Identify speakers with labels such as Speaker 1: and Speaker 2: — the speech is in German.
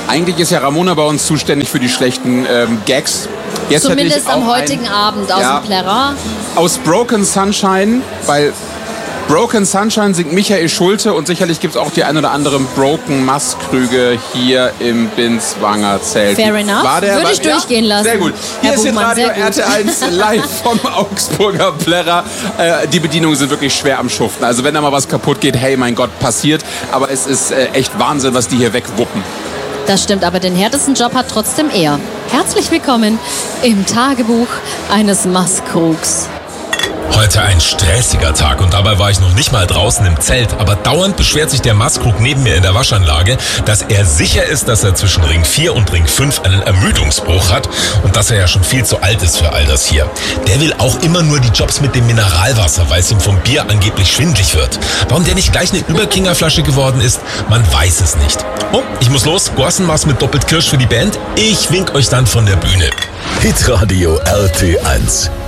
Speaker 1: Eigentlich ist ja Ramona bei uns zuständig für die schlechten Gags. Jetzt
Speaker 2: zumindest am heutigen Abend aus dem Plärrer.
Speaker 1: Aus Broken Sunshine, weil Broken Sunshine singt Michael Schulte und sicherlich gibt es auch die ein oder anderen Broken Masskrüge hier im Binswanger Zelt.
Speaker 2: Fair enough. Würde ich durchgehen lassen.
Speaker 1: Sehr gut. Hier ist jetzt Radio RT1 live vom Augsburger Plärrer. Die Bedienungen sind wirklich schwer am Schuften. Also wenn da mal was kaputt geht, hey, mein Gott, passiert. Aber es ist echt Wahnsinn, was die hier wegwuppen.
Speaker 2: Das stimmt, aber den härtesten Job hat trotzdem er. Herzlich willkommen im Tagebuch eines Masskrugs.
Speaker 3: Heute ein stressiger Tag und dabei war ich noch nicht mal draußen im Zelt, aber dauernd beschwert sich der Masskrug neben mir in der Waschanlage, dass er sicher ist, dass er zwischen Ring 4 und Ring 5 einen Ermüdungsbruch hat und dass er ja schon viel zu alt ist für all das hier. Der will auch immer nur die Jobs mit dem Mineralwasser, weil es ihm vom Bier angeblich schwindlig wird. Warum der nicht gleich eine Überkingerflasche geworden ist, man weiß es nicht. Oh, ich muss los, Gorsenmaß mit doppelt Kirsch für die Band. Ich wink euch dann von der Bühne.
Speaker 4: Hitradio RT1.